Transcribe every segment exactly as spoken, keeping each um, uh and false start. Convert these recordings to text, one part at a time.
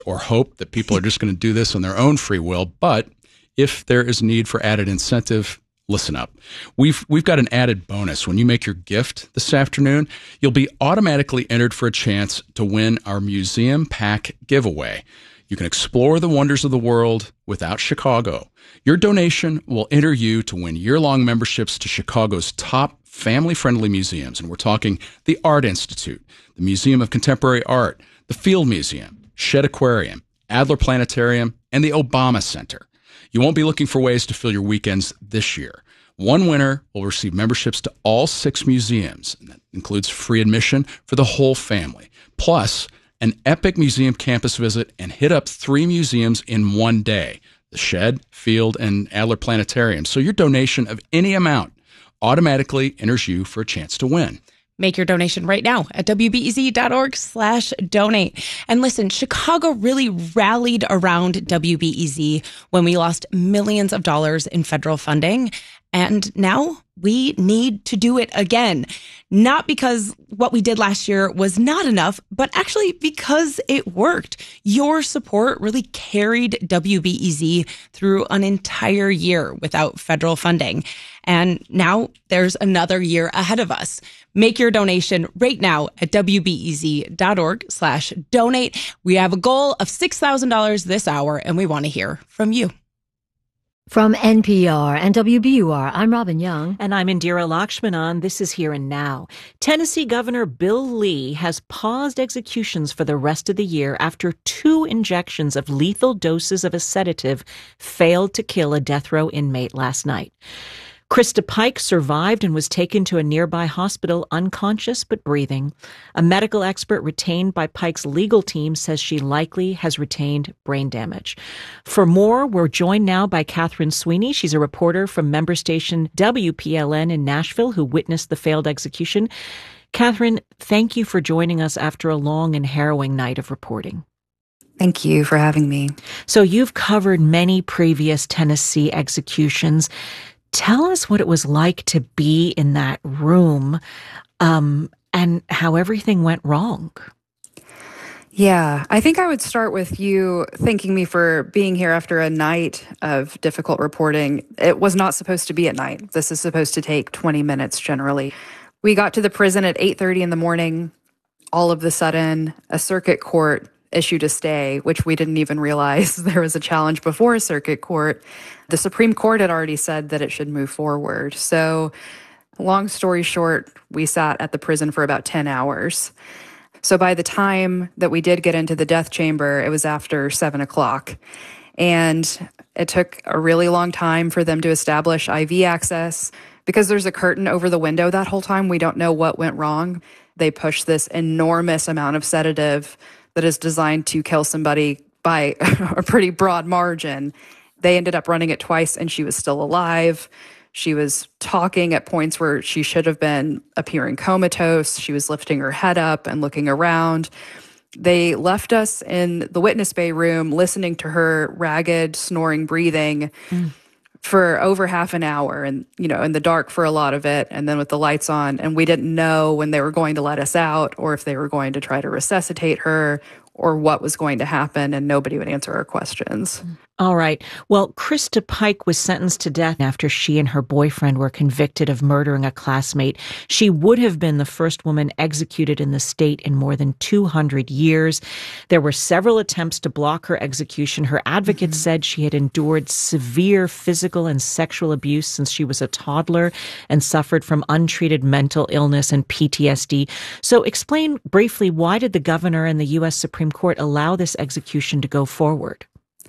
or hope that people are just going to do this on their own free will. But if there is need for added incentive, listen up. We've we've got an added bonus. When you make your gift this afternoon, you'll be automatically entered for a chance to win our Museum Pack giveaway. You can explore the wonders of the world without Chicago. Your donation will enter you to win year-long memberships to Chicago's top family-friendly museums. And we're talking the Art Institute, the Museum of Contemporary Art, the Field Museum, Shedd Aquarium, Adler Planetarium, and the Obama Center. You won't be looking for ways to fill your weekends this year. One winner will receive memberships to all six museums, and that includes free admission for the whole family, plus an epic museum campus visit and hit up three museums in one day, the Shedd, Field, and Adler Planetarium. So your donation of any amount automatically enters you for a chance to win. Make your donation right now at wbez.org slash donate. And listen, Chicago really rallied around W B E Z when we lost millions of dollars in federal funding. And now we need to do it again. Not because what we did last year was not enough, but actually because it worked. Your support really carried W B E Z through an entire year without federal funding. And now there's another year ahead of us. Make your donation right now at wbez.org slash donate. We have a goal of six thousand dollars this hour, and we want to hear from you. From N P R and W B U R, I'm Robin Young. And I'm Indira Lakshmanan. This is Here and Now. Tennessee Governor Bill Lee has paused executions for the rest of the year after two injections of lethal doses of a sedative failed to kill a death row inmate last night. Krista Pike survived and was taken to a nearby hospital unconscious but breathing. A medical expert retained by Pike's legal team says she likely has retained brain damage. For more, we're joined now by Catherine Sweeney. She's a reporter from member station W P L N in Nashville who witnessed the failed execution. Catherine, thank you for joining us after a long and harrowing night of reporting. Thank you for having me. So you've covered many previous Tennessee executions. Tell us what it was like to be in that room um, and how everything went wrong. Yeah, I think I would start with you thanking me for being here after a night of difficult reporting. It was not supposed to be at night. This is supposed to take twenty minutes generally. We got to the prison at eight thirty in the morning. All of a sudden, a circuit court issued a stay, which we didn't even realize there was a challenge before a circuit court. The Supreme Court had already said that it should move forward. So long story short, we sat at the prison for about ten hours. So by the time that we did get into the death chamber, it was after seven o'clock. And it took a really long time for them to establish I V access. Because there's a curtain over the window that whole time, we don't know what went wrong. They pushed this enormous amount of sedative that is designed to kill somebody by a pretty broad margin. They ended up running it twice, and she was still alive. She was talking at points where she should have been appearing comatose. She was lifting her head up and looking around. They left us in the witness bay room listening to her ragged, snoring breathing mm. for over half an hour, and, you know, in the dark for a lot of it, and then with the lights on. And we didn't know when they were going to let us out or if they were going to try to resuscitate her or what was going to happen, and nobody would answer our questions. All right. Well, Krista Pike was sentenced to death after she and her boyfriend were convicted of murdering a classmate. She would have been the first woman executed in the state in more than two hundred years. There were several attempts to block her execution. Her advocate mm-hmm. said she had endured severe physical and sexual abuse since she was a toddler and suffered from untreated mental illness and P T S D. So explain briefly, why did the governor and the U S Supreme Court allow this execution to go forward?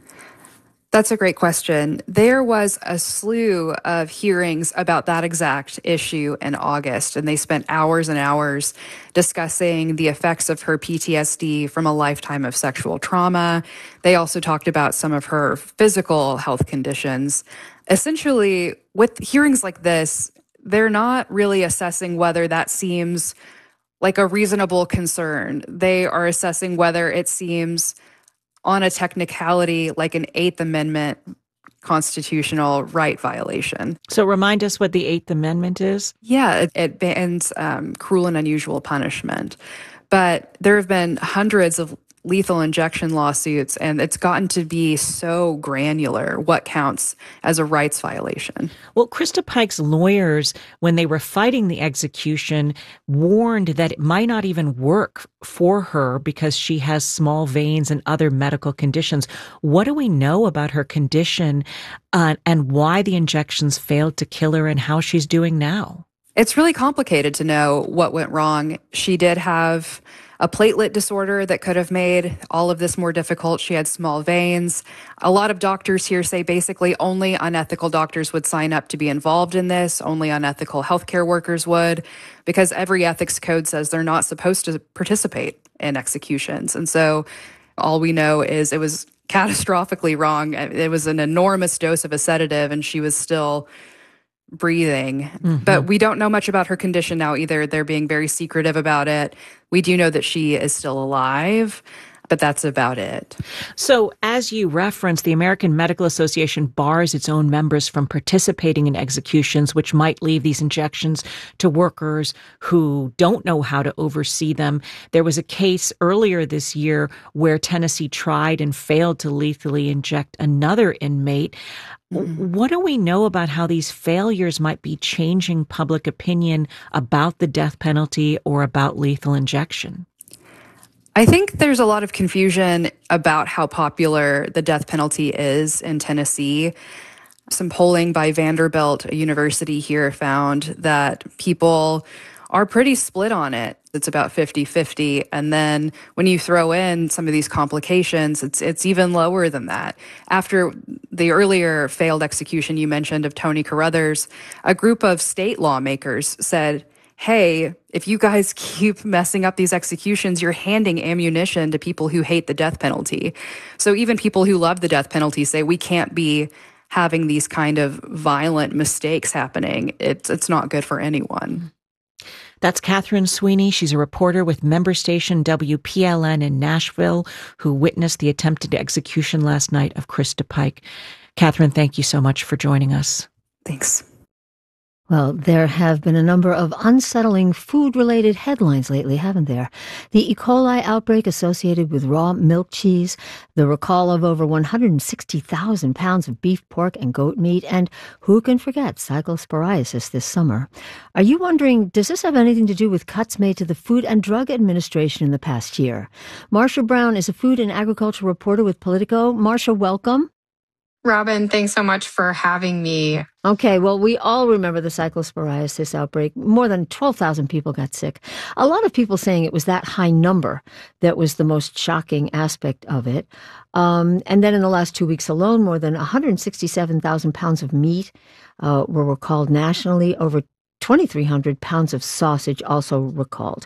That's a great question. There was a slew of hearings about that exact issue in August, and they spent hours and hours discussing the effects of her P T S D from a lifetime of sexual trauma. They also talked about some of her physical health conditions. Essentially, with hearings like this, they're not really assessing whether that seems like a reasonable concern. They are assessing whether it seems on a technicality like an Eighth Amendment constitutional right violation. So remind us what the Eighth Amendment is. Yeah, it, it bans um, cruel and unusual punishment. But there have been hundreds of lethal injection lawsuits, and it's gotten to be so granular what counts as a rights violation. Well, Krista Pike's lawyers, when they were fighting the execution, warned that it might not even work for her because she has small veins and other medical conditions. What do we know about her condition uh, and why the injections failed to kill her and how she's doing now? It's really complicated to know what went wrong. She did have a platelet disorder that could have made all of this more difficult. She had small veins. A lot of doctors here say basically only unethical doctors would sign up to be involved in this. Only unethical healthcare workers would, because every ethics code says they're not supposed to participate in executions. And so all we know is it was catastrophically wrong. It was an enormous dose of a sedative, and she was still breathing. Mm-hmm. But we don't know much about her condition now either. They're being very secretive about it. We do know that she is still alive, but that's about it. So, as you referenced, the American Medical Association bars its own members from participating in executions, which might leave these injections to workers who don't know how to oversee them. There was a case earlier this year where Tennessee tried and failed to lethally inject another inmate. Mm-hmm. What do we know about how these failures might be changing public opinion about the death penalty or about lethal injection? I think there's a lot of confusion about how popular the death penalty is in Tennessee. Some polling by Vanderbilt, a university here, found that people are pretty split on it. It's about fifty-fifty. And then when you throw in some of these complications, it's it's even lower than that. After the earlier failed execution you mentioned of Tony Carruthers, a group of state lawmakers said, hey, if you guys keep messing up these executions, you're handing ammunition to people who hate the death penalty. So even people who love the death penalty say we can't be having these kind of violent mistakes happening. It's it's not good for anyone. That's Catherine Sweeney. She's a reporter with member station W P L N in Nashville who witnessed the attempted execution last night of Krista Pike. Catherine, thank you so much for joining us. Thanks. Well, there have been a number of unsettling food-related headlines lately, haven't there? The E. coli outbreak associated with raw milk cheese, the recall of over one hundred sixty thousand pounds of beef, pork, and goat meat, and who can forget cyclosporiasis this summer? Are you wondering, does this have anything to do with cuts made to the Food and Drug Administration in the past year? Marsha Brown is a food and agriculture reporter with Politico. Marsha, welcome. Robin, thanks so much for having me. Okay, well, we all remember the cyclosporiasis outbreak. More than twelve thousand people got sick. A lot of people saying it was that high number that was the most shocking aspect of it. Um, and then in the last two weeks alone, more than one hundred sixty-seven thousand pounds of meat uh, were recalled nationally. Over twenty-three hundred pounds of sausage also recalled.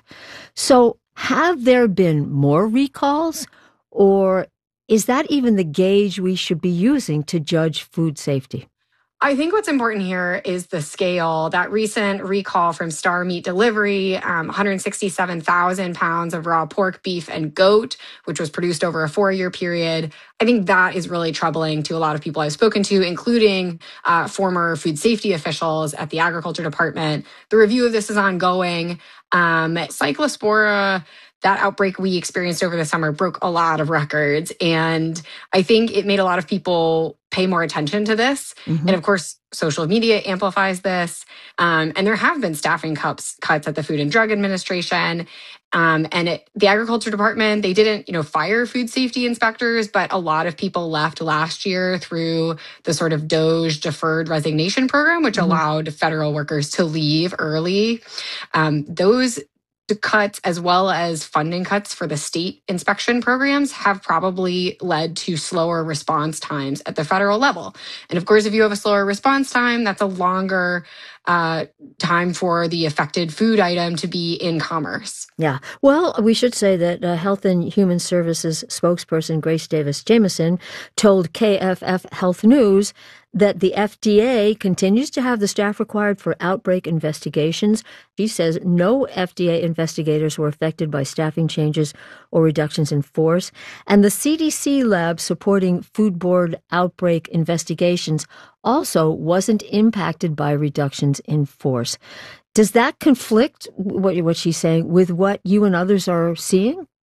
So have there been more recalls, or is that even the gauge we should be using to judge food safety? I think what's important here is the scale. That recent recall from Star Meat Delivery, um, one hundred sixty-seven thousand pounds of raw pork, beef, and goat, which was produced over a four-year period. I think that is really troubling to a lot of people I've spoken to, including uh, former food safety officials at the Agriculture Department. The review of this is ongoing. Um, Cyclospora, that outbreak we experienced over the summer, broke a lot of records. And I think it made a lot of people pay more attention to this. Mm-hmm. And of course, social media amplifies this. Um, and there have been staffing cuts, cuts at the Food and Drug Administration. Um, and it, the Agriculture Department, they didn't, you know, fire food safety inspectors, but a lot of people left last year through the sort of D O J deferred resignation program, which mm-hmm. allowed federal workers to leave early. Um, those cuts, as well as funding cuts for the state inspection programs, have probably led to slower response times at the federal level. And of course, if you have a slower response time, that's a longer uh, time for the affected food item to be in commerce. Yeah. Well, we should say that uh, Health and Human Services spokesperson Grace Davis Jameson told K F F Health News that the F D A continues to have the staff required for outbreak investigations. She says no F D A investigators were affected by staffing changes or reductions in force. And the C D C lab supporting food board outbreak investigations also wasn't impacted by reductions in force. Does that conflict, what, what she's saying, with what you and others are seeing?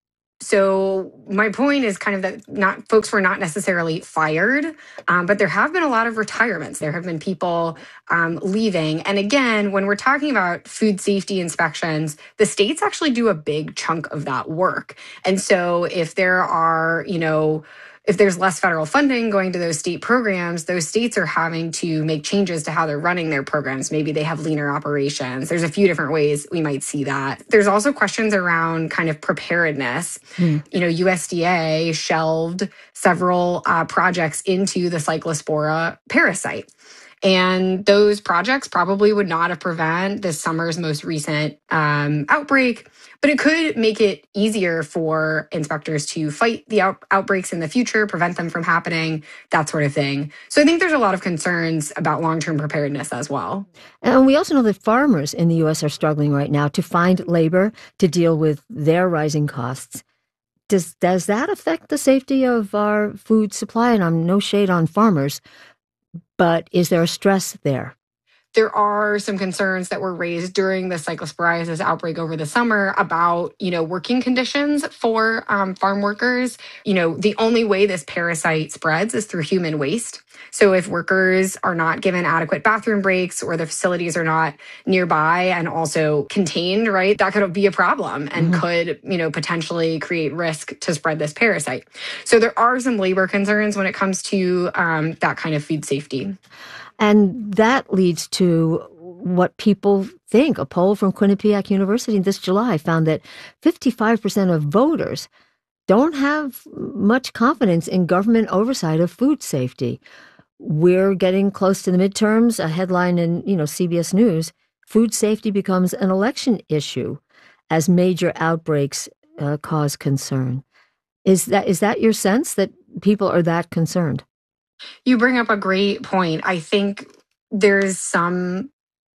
So my point is kind of that not folks were not necessarily fired, um, but there have been a lot of retirements. There have been people um, leaving. And again, when we're talking about food safety inspections, the states actually do a big chunk of that work. And so if there are, you know, if there's less federal funding going to those state programs, those states are having to make changes to how they're running their programs. Maybe they have leaner operations. There's a few different ways we might see that. There's also questions around kind of preparedness. Hmm. You know, U S D A shelved several uh, projects into the Cyclospora parasite. And those projects probably would not have prevented this summer's most recent um, outbreak, but it could make it easier for inspectors to fight the out- outbreaks in the future, prevent them from happening, that sort of thing. So I think there's a lot of concerns about long-term preparedness as well. And we also know that farmers in the U S are struggling right now to find labor to deal with their rising costs. Does, does that affect the safety of our food supply? And I'm no shade on farmers, but is there a stress there? There are some concerns that were raised during the cyclosporiasis outbreak over the summer about, you know, working conditions for um, farm workers. You know, the only way this parasite spreads is through human waste. So if workers are not given adequate bathroom breaks or the facilities are not nearby and also contained, right, that could be a problem and mm-hmm. could, you know, potentially create risk to spread this parasite. So there are some labor concerns when it comes to um, that kind of food safety. And that leads to what people think. A poll from Quinnipiac University this July found that fifty-five percent of voters don't have much confidence in government oversight of food safety. We're getting close to the midterms. A headline in, you know, C B S News, food safety becomes an election issue as major outbreaks uh, cause concern. Is that is that your sense, that people are that concerned? You bring up a great point. I think there's some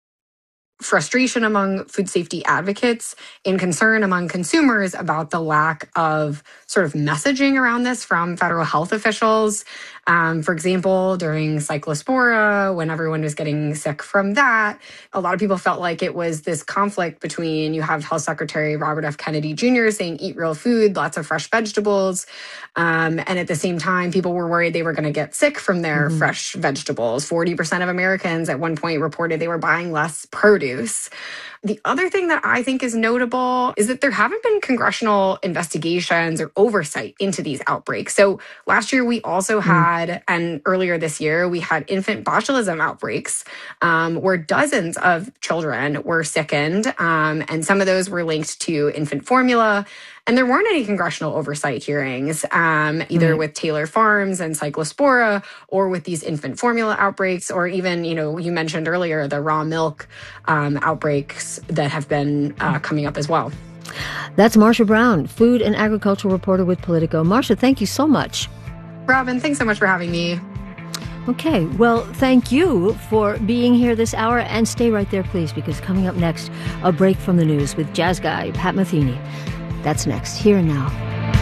frustration among food safety advocates and concern among consumers about the lack of sort of messaging around this from federal health officials. Um, for example, during Cyclospora, when everyone was getting sick from that, a lot of people felt like it was this conflict between, you have Health Secretary Robert F. Kennedy Junior saying, eat real food, lots of fresh vegetables. Um, and at the same time, people were worried they were going to get sick from their mm-hmm. fresh vegetables. forty percent of Americans at one point reported they were buying less produce. The other thing that I think is notable is that there haven't been congressional investigations or oversight into these outbreaks. So last year we also had, mm. and earlier this year, we had infant botulism outbreaks um, where dozens of children were sickened. Um, and some of those were linked to infant formula. And there weren't any congressional oversight hearings, um, either mm. with Taylor Farms and Cyclospora or with these infant formula outbreaks, or even, you know, you mentioned earlier the raw milk um, outbreaks that have been uh, coming up as well. That's Marcia Brown, food and agriculture reporter with Politico. Marcia, thank you so much. Robin, thanks so much for having me. Okay, well, thank you for being here this hour, and stay right there, please, because coming up next, a break from the news with jazz guy Pat Metheny. That's next, here and now.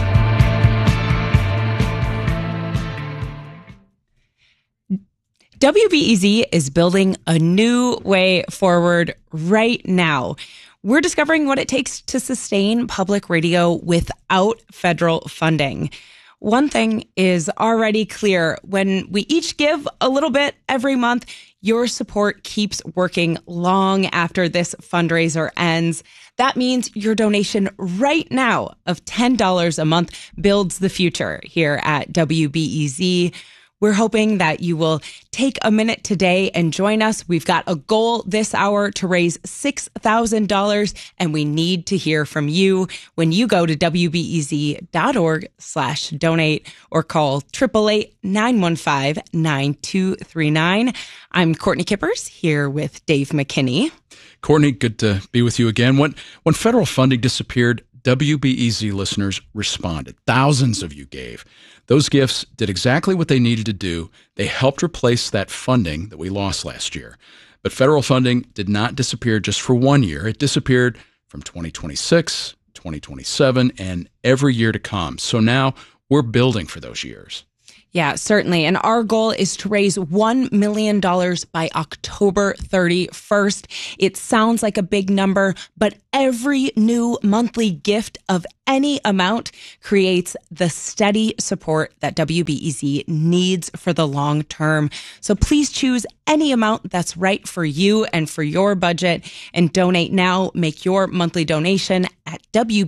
W B E Z is building a new way forward right now. We're discovering what it takes to sustain public radio without federal funding. One thing is already clear. When we each give a little bit every month, your support keeps working long after this fundraiser ends. That means your donation right now of ten dollars a month builds the future here at W B E Z. We're hoping that you will take a minute today and join us. We've got a goal this hour to raise six thousand dollars, and we need to hear from you when you go to W B E Z dot org slash donate or call eight eight eight, nine one five, nine two three nine. I'm Courtney Kippers here with Dave McKinney. Courtney, good to be with you again. When, when federal funding disappeared, W B E Z listeners responded. Thousands of you gave. Those gifts did exactly what they needed to do. They helped replace that funding that we lost last year. But federal funding did not disappear just for one year. It disappeared from twenty twenty-six, twenty twenty-seven, and every year to come. So now we're building for those years. Yeah, certainly. And our goal is to raise one million dollars by October thirty-first. It sounds like a big number, but every new monthly gift of any amount creates the steady support that W B E Z needs for the long term. So please choose any amount that's right for you and for your budget and donate now. Make your monthly donation at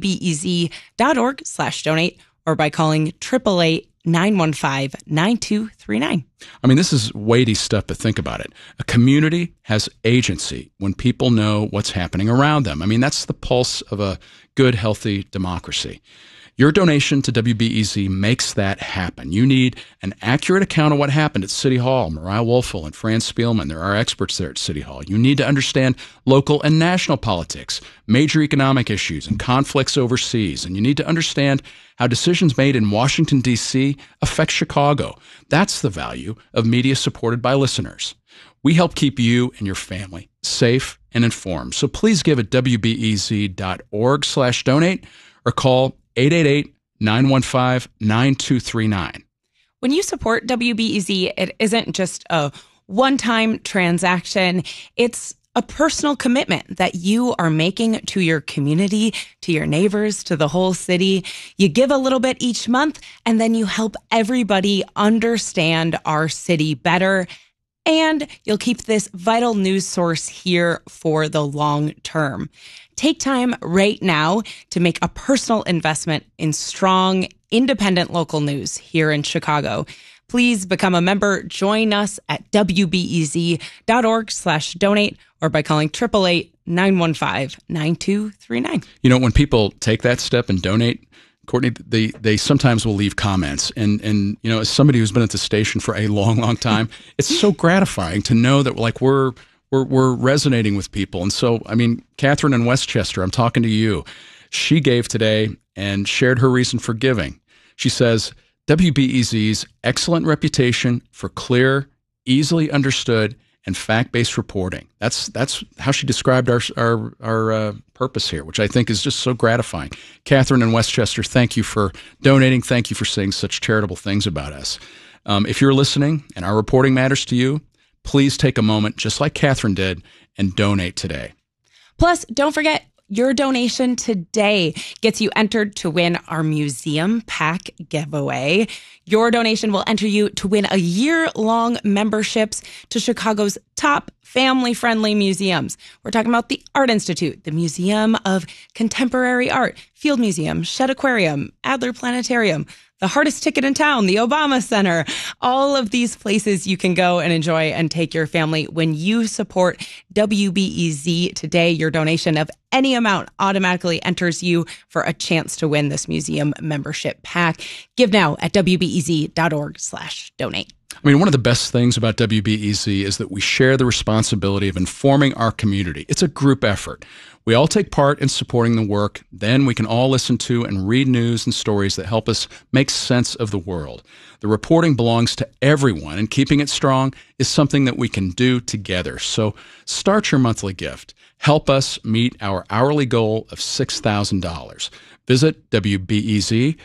wbez.org slash donate or by calling triple eight nine one five, nine two three nine. I mean, this is weighty stuff, but think about it. A community has agency when people know what's happening around them. I mean, that's the pulse of a good, healthy democracy. Your donation to W B E Z makes that happen. You need an accurate account of what happened at City Hall. Mariah Woelfel and Fran Spielman, there are experts there at City Hall. You need to understand local and national politics, major economic issues, and conflicts overseas. And you need to understand how decisions made in Washington, D C affect Chicago. That's the value of media supported by listeners. We help keep you and your family safe and informed. So please give at wbez.org slash donate or call eight eight eight, nine one five, nine two three nine. When you support W B E Z, it isn't just a one-time transaction. It's a personal commitment that you are making to your community, to your neighbors, to the whole city. You give a little bit each month, and then you help everybody understand our city better. And you'll keep this vital news source here for the long term. Take time right now to make a personal investment in strong, independent local news here in Chicago. Please become a member. Join us at wbez.org slash donate or by calling triple eight, nine one five, nine two three nine. You know, when people take that step and donate, Courtney, they, they sometimes will leave comments. And, and, you know, as somebody who's been at the station for a long, long time, it's so gratifying to know that like we're, we're, we're resonating with people. And so, I mean, Catherine in Westchester, I'm talking to you. She gave today and shared her reason for giving. She says, W B E Z's excellent reputation for clear, easily understood, and fact-based reporting. That's that's how she described our our, our uh, purpose here, which I think is just so gratifying. Catherine in Westchester, thank you for donating. Thank you for saying such charitable things about us. Um, if you're listening and our reporting matters to you, please take a moment, just like Catherine did, and donate today. Plus, don't forget, your donation today gets you entered to win our museum pack giveaway. Your donation will enter you to win a year-long memberships to Chicago's top family-friendly museums. We're talking about the Art Institute, the Museum of Contemporary Art, Field Museum, Shedd Aquarium, Adler Planetarium, the hardest ticket in town, the Obama Center. All of these places you can go and enjoy and take your family. When you support W B E Z today, your donation of any amount automatically enters you for a chance to win this museum membership pack. Give now at wbez.org slash donate. I mean, one of the best things about W B E Z is that we share the responsibility of informing our community. It's a group effort. We all take part in supporting the work. Then we can all listen to and read news and stories that help us make sense of the world. The reporting belongs to everyone, and keeping it strong is something that we can do together. So start your monthly gift. Help us meet our hourly goal of six thousand dollars. Visit wbez.org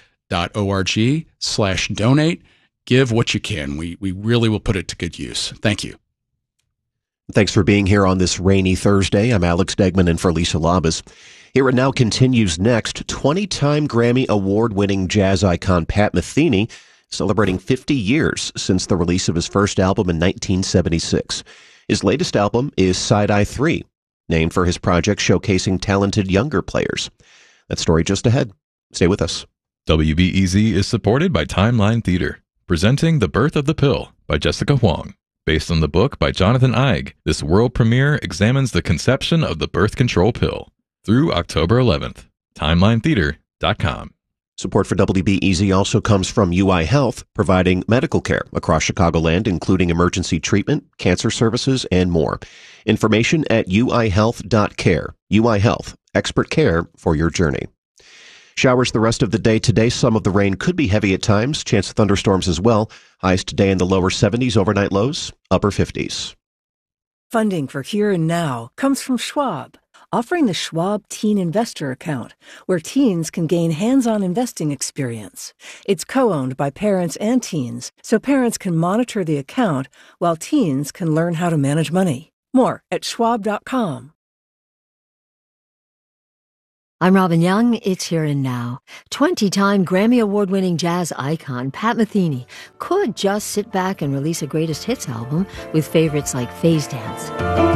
slash donate. Give what you can. We we really will put it to good use. Thank you. Thanks for being here on this rainy Thursday. I'm Alex Degman in for Lisa Labas. Here and Now continues next. twenty-time Grammy Award-winning jazz icon Pat Metheny celebrating fifty years since the release of his first album in nineteen seventy-six. His latest album is Side Eye three, named for his project showcasing talented younger players. That story just ahead. Stay with us. W B E Z is supported by Timeline Theater, presenting The Birth of the Pill by Jessica Huang. Based on the book by Jonathan Eig, this world premiere examines the conception of the birth control pill. Through October eleventh. timeline theater dot com. Support for W B E Z also comes from U I Health, providing medical care across Chicagoland, including emergency treatment, cancer services, and more. Information at u i health dot care. U I Health, expert care for your journey. Showers the rest of the day today. Some of the rain could be heavy at times. Chance of thunderstorms as well. Highs today in the lower seventies, overnight lows, upper fifties. Funding for Here and Now comes from Schwab, offering the Schwab Teen Investor Account, where teens can gain hands-on investing experience. It's co-owned by parents and teens, so parents can monitor the account while teens can learn how to manage money. More at schwab dot com. I'm Robin Young. It's Here and Now. twenty-time Grammy Award-winning jazz icon Pat Metheny could just sit back and release a greatest hits album with favorites like Phase Dance.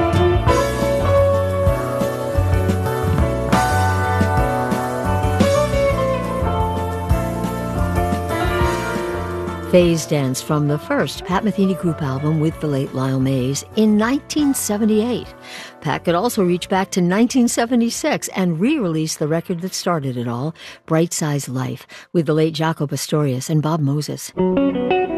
Phase Dance from the first Pat Metheny Group album with the late Lyle Mays in nineteen seventy-eight. Pat could also reach back to nineteen seventy-six and re-release the record that started it all, Bright Size Life, with the late Jaco Pastorius and Bob Moses.